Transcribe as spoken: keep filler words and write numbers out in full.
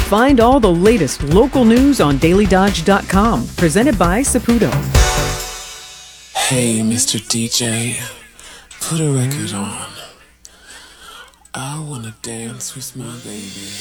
Find all the latest local news on daily dodge dot com. Presented by Saputo. Hey, Mister D J, put a record on. I wanna dance with my baby.